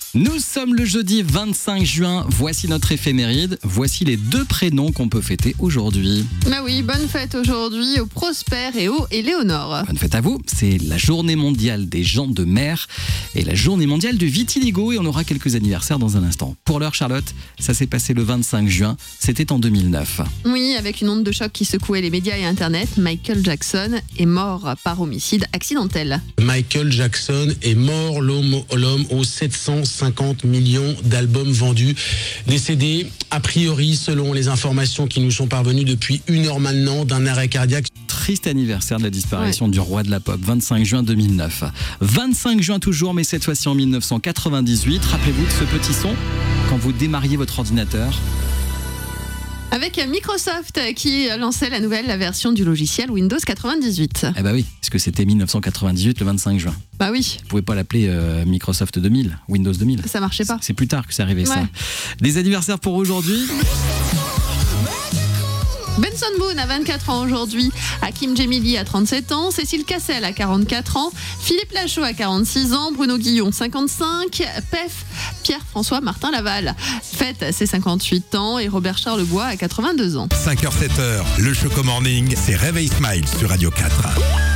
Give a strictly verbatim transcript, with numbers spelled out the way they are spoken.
Nous sommes le jeudi vingt-cinq juin, voici notre éphéméride, voici les deux prénoms qu'on peut fêter aujourd'hui. Bah oui, bonne fête aujourd'hui au Prosper et au Éléonore. Bonne fête à vous, c'est la journée mondiale des gens de mer et la journée mondiale du vitiligo et on aura quelques anniversaires dans un instant. Pour l'heure Charlotte, ça s'est passé le vingt-cinq juin, c'était en deux mille neuf. Oui, avec une onde de choc qui secouait les médias et Internet, Michael Jackson est mort par homicide accidentel. Michael Jackson est mort, l'homme, l'homme aux sept cent cinquante millions d'albums vendus. Décédé, a priori, selon les informations qui nous sont parvenues depuis une heure maintenant, d'un arrêt cardiaque. Triste anniversaire de la disparition ouais. du roi de la pop, vingt-cinq juin deux mille neuf. vingt-cinq juin toujours, mais cette fois-ci en mille neuf cent quatre-vingt-dix-huit. Rappelez-vous de ce petit son quand vous démarriez votre ordinateur. Avec Microsoft qui lançait la nouvelle version du logiciel Windows quatre-vingt-dix-huit. Eh bah oui, parce que c'était mille neuf cent quatre-vingt-dix-huit le vingt-cinq juin. Bah oui. Vous pouvez pas l'appeler euh, Microsoft deux mille, Windows deux mille. Ça marchait pas. C'est plus tard que c'est arrivé ouais. ça. Des anniversaires pour aujourd'hui. Benson Boone a vingt-quatre ans aujourd'hui, Hakim Djemili a trente-sept ans, Cécile Cassel a quarante-quatre ans, Philippe Lachaud a quarante-six ans, Bruno Guillon cinquante-cinq, P E F, Pierre-François Martin Laval fête ses cinquante-huit ans et Robert Charlebois a quatre-vingt-deux ans. cinq heures sept heures, le Choco Morning, c'est Réveil Smile sur Radio quatre.